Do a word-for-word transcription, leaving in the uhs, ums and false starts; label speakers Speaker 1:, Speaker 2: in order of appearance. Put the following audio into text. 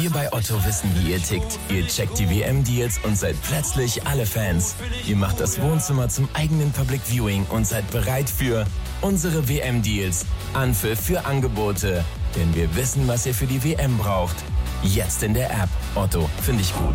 Speaker 1: Wir bei Otto wissen, wie ihr tickt. Ihr checkt die W M-Deals und seid plötzlich alle Fans. Ihr macht das Wohnzimmer zum eigenen Public Viewing und seid bereit für unsere W M-Deals. Anpfiff für Angebote. Denn wir wissen, was ihr für die W M braucht. Jetzt in der App. Otto, finde ich gut.